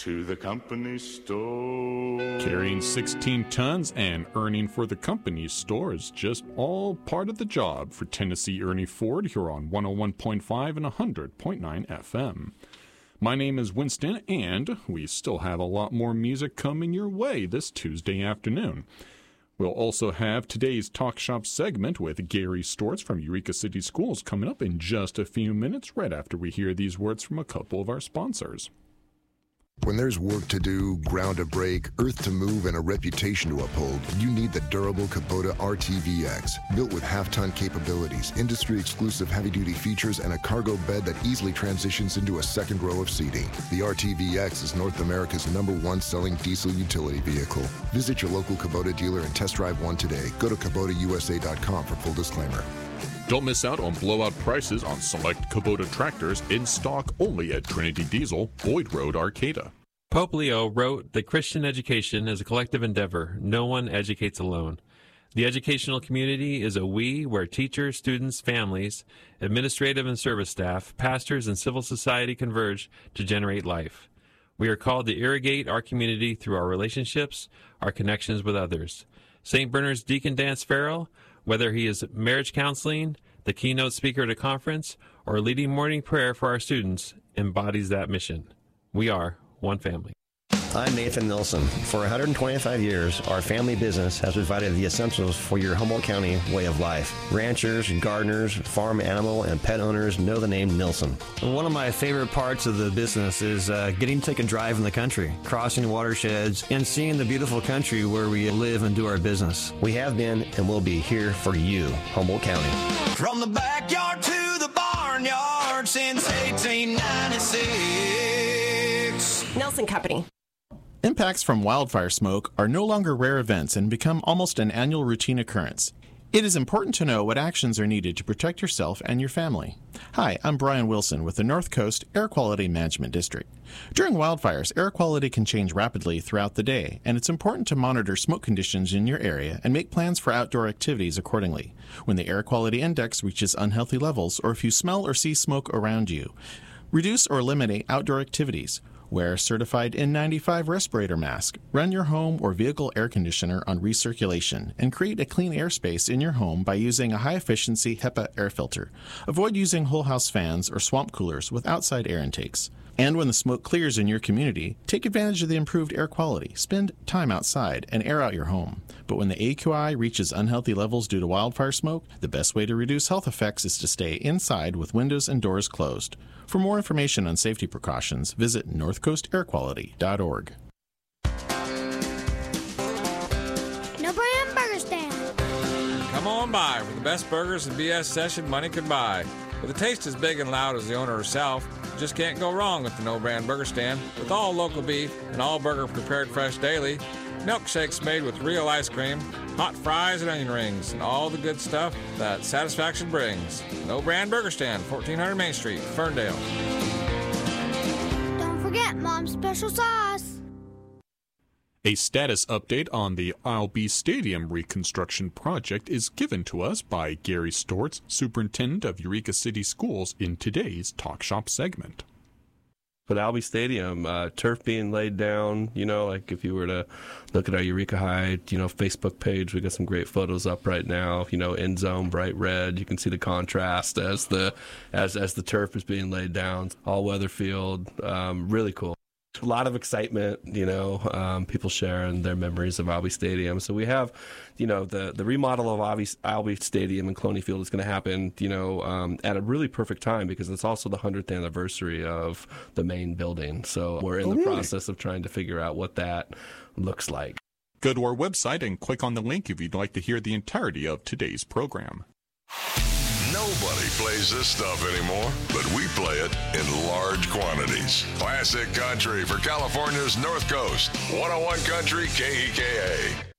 to the company store. Carrying 16 tons and earning for the company store is just all part of the job for Tennessee Ernie Ford here on 101.5 and 100.9 FM. My name is Winston, and we still have a lot more music coming your way this Tuesday afternoon. We'll also have today's Talk Shop segment with Gary Stortz from Eureka City Schools coming up in just a few minutes, right after we hear these words from a couple of our sponsors. When there's work to do, ground to break, earth to move, and a reputation to uphold, you need the durable Kubota RTVX. Built with half-ton capabilities, industry-exclusive heavy-duty features, and a cargo bed that easily transitions into a second row of seating. The RTVX is North America's #1 selling diesel utility vehicle. Visit your local Kubota dealer and test drive one today. Go to KubotaUSA.com for full disclaimer. Don't miss out on blowout prices on select Kubota tractors in stock only at Trinity Diesel, Boyd Road, Arcata. Pope Leo wrote that Christian education is a collective endeavor. No one educates alone. The educational community is a we where teachers, students, families, administrative and service staff, pastors, and civil society converge to generate life. We are called to irrigate our community through our relationships, our connections with others. St. Bernard's Deacon Dan Farrell, whether he is marriage counseling, the keynote speaker at a conference, or leading morning prayer for our students, embodies that mission. We are one family. I'm Nathan Nilsson. For 125 years, our family business has provided the essentials for your Humboldt County way of life. Ranchers, gardeners, farm animal, and pet owners know the name Nilsson. One of my favorite parts of the business is getting to take a drive in the country, crossing watersheds, and seeing the beautiful country where we live and do our business. We have been and will be here for you, Humboldt County. From the backyard to the barnyard since 1896. Nelson Company. Impacts from wildfire smoke are no longer rare events and become almost an annual routine occurrence. It is important to know what actions are needed to protect yourself and your family. Hi, I'm Brian Wilson with the North Coast Air Quality Management District. During wildfires, air quality can change rapidly throughout the day, and it's important to monitor smoke conditions in your area and make plans for outdoor activities accordingly. When the air quality index reaches unhealthy levels, or if you smell or see smoke around you, reduce or eliminate outdoor activities. Wear a certified N95 respirator mask, run your home or vehicle air conditioner on recirculation, and create a clean airspace in your home by using a high-efficiency HEPA air filter. Avoid using whole house fans or swamp coolers with outside air intakes. And when the smoke clears in your community, take advantage of the improved air quality. Spend time outside and air out your home. But when the AQI reaches unhealthy levels due to wildfire smoke, the best way to reduce health effects is to stay inside with windows and doors closed. For more information on safety precautions, visit northcoastairquality.org. No Brand Burger Stand. Come on by for the best burgers and BS session money could buy. With a taste as big and loud as the owner herself, you just can't go wrong with the No Brand Burger Stand. With all local beef and all burger prepared fresh daily, milkshakes made with real ice cream, hot fries and onion rings, and all the good stuff that satisfaction brings. No Brand Burger Stand, 1400 Main Street, Ferndale. Don't forget Mom's special sauce. A status update on the Albee Stadium reconstruction project is given to us by Gary Stortz, Superintendent of Eureka City Schools, in today's Talk Shop segment. But Albee Stadium, turf being laid down, like if you were to look at our Eureka High, Facebook page, we got some great photos up right now, end zone, bright red. You can see the contrast as the turf is being laid down. All weather field, really cool. A lot of excitement, people sharing their memories of Albee Stadium. So we have, the remodel of Albee Stadium in Cloney Field is going to happen, at a really perfect time because it's also the 100th anniversary of the main building. So we're in the process of trying to figure out what that looks like. Go to our website and click on the link if you'd like to hear the entirety of today's program. Nobody plays this stuff anymore, but we play it in large quantities. Classic country for California's North Coast. 101 Country KEKA.